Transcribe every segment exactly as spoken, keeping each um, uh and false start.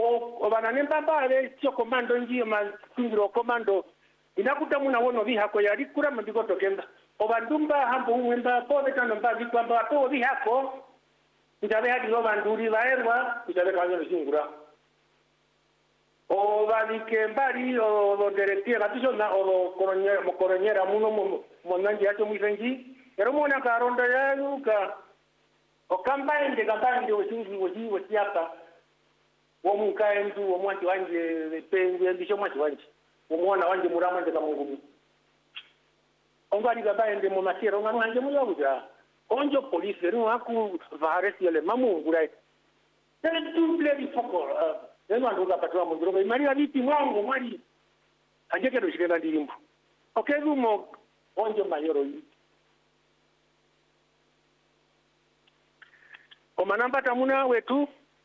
o bananemba bale sio komando ngiyo masingiro komando inakuta muna wono bihako yali kura mabiko tokenda obandumba hambo umwemba pole kano mbazi kwamba to bihako ndabe hadi lo banduri baerwa ndabe kanyo singura o balike mbali o directeur batizo na o koronyera mo koronyera muno mo nangi acho mwisengi ero mona karonda yaluka o kambaende kambaende osingi oji osiapa wo mukaendu wo mwanti wanje penge ndisho mwanti wanje wo mwana wanje murama ndeka mungu ongali kambaende mo masiro ngano wanje muyabuja onjo police no aku varesi ele mamungura tele double di foko neno ndo kapatwa mundu ko mari abiti mwango mwali ajeke do shikenda ndimbu okezu mo onjo mayoro yi o manamba tamuna wetu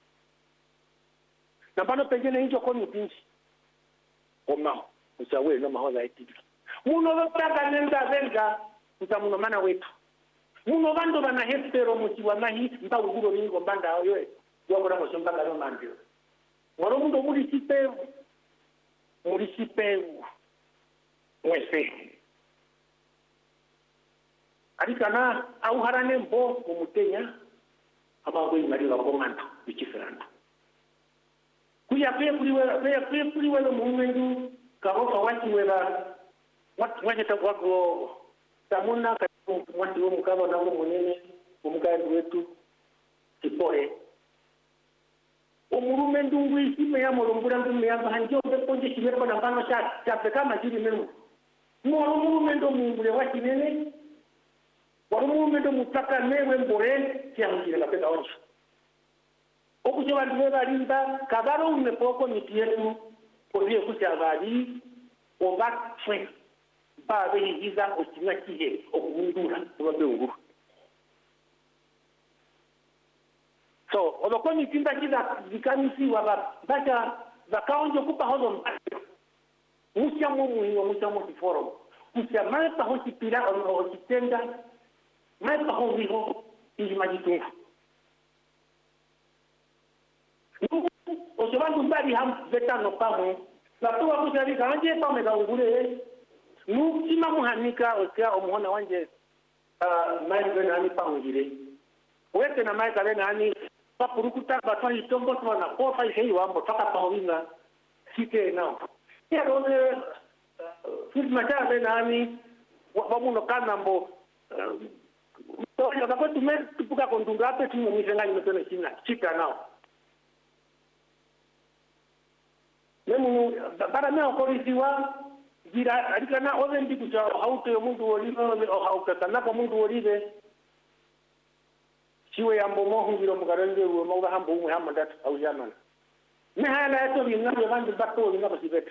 nambano pengine hicho koni pinchi omao usawe no mahoza eti muno bapaka nenda zenga utamuno mana wetu muno bando bana hespero muchiwa mahi mba uguro ningo mbanda yoe yokora mo sombanga no mandio ngoro mundo muri sipe muri sipe mwese arikana au harane mbo mumutenya abago imari bakomanda bikifiranda kuya pe kuliwe pe pe kuliwe no mumendu karoka wati weba wati wati tabwago tamuna wati wo mukaba na munene umukaye wetu tipore umurume ndungu isime ya molombura ngume ya banjo beponje kibero na bano cha cha kama jiri menu mo umurume ndo mungule wati nene wa umurume ndo mutaka newe mbore cyangire la peka onje okujewa ndweba limba kabaro umepoko mitietu kodie kuchabali oba fwe ba be yiza okinya kihe okundura obabe nguru so olokoni tinda kiza zikamisi waba bacha zakaonjo kupa hozo mucha mumu hiyo mucha mu forum mucha mai pa hosi pila o kitenda mai pa ho viho ili majitunga o sebandu mbali ham vetano pamo la tuwa kusari kanje pa mega ngure nu kima muhanika osia omuhona wanje uh, mai benani pa ngire wete na mai kale nani papurukuta batwa hitombo twana kofa hei wambo toka pawinga sike nao ya rone fizma cha benani wamuno kana mbo to ya kwa tume tupuka kondunga ape tumo mizengani metone china chika nao nemu para meo korisiwa gira arikana ovendi kucha hauto yo mundu olive o haukata na kwa mundu olive siwe yambo mo ngiro mugarende wo mo hambo umwe hamanda au jamana ne hala to binga yo bandu bakto binga basibet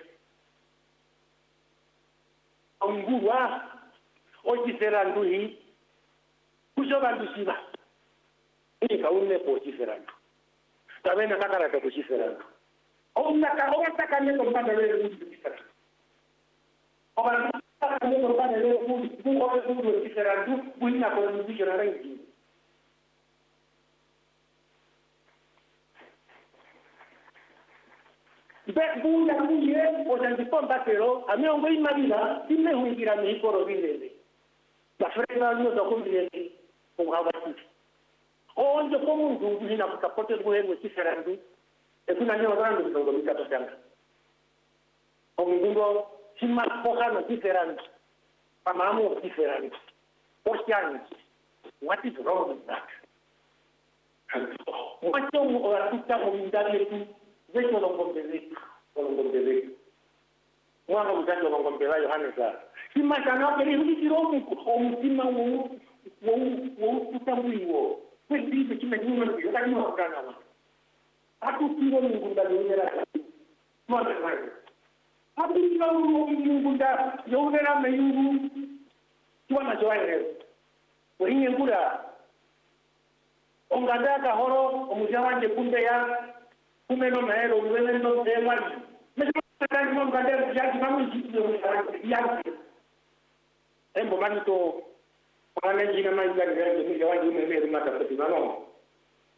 ongurwa ojiserandu hi kujo bandu siba ni kaune po jiserandu tabena kakara ka kujiserandu ona ka ona taka ne ko banda le mu jiserandu ona taka ne ko banda le mu mu o mu jiserandu buina ko mu jiserandu be buya buye o jandiponda pero a mí ongo imabila dime huingira mi poro bilele la frena no do kumbile con habati onjo como ndu hina kutapote buhenwe kiserandu e kuna nyo grande ndo mikato tanga o mungo sima poka no kiserandu pamamu kiserandu ostiani what is wrong with that wacho mo atuta mo ndani tu zecho longombele longombele mwana mzacho longombela Yohana za sima kana kile hujiro mu omutima wo wo wo tutambuiwo kwezi kime nyuma ndio kani wakana wa atu kiro ngunda yera mwana mwana atu kiro ngunda yera meyungu tuana joaire wenye ngura onganda ka horo omujawanje kunde ya kumeno maero uwelendo demali mesaka ngo ngande yaki mamu jitu yaki embo manito kana jina manja ngende ni jawanje umemere mata peti mano